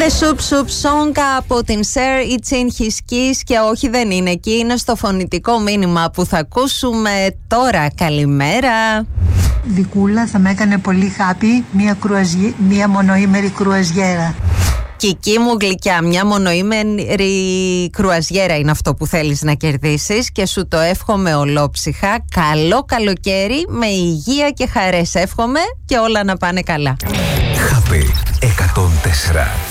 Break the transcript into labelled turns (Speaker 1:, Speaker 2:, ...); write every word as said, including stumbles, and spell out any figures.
Speaker 1: The Soup Soup Song από την Sir It's in His Kiss. Και όχι, δεν είναι εκεί, είναι στο φωνητικό μήνυμα που θα ακούσουμε τώρα. Καλημέρα.
Speaker 2: Δικούλα, θα με έκανε πολύ happy μια, κρουαζιέ... μια μονοήμερη κρουαζιέρα.
Speaker 1: Κική μου γλυκιά, μια μονοήμερη κρουαζιέρα είναι αυτό που θέλεις να κερδίσεις και σου το εύχομαι ολόψυχα. Καλό καλοκαίρι με υγεία και χαρές εύχομαι και όλα να πάνε καλά.
Speaker 3: Happy εκατόν τέσσερα.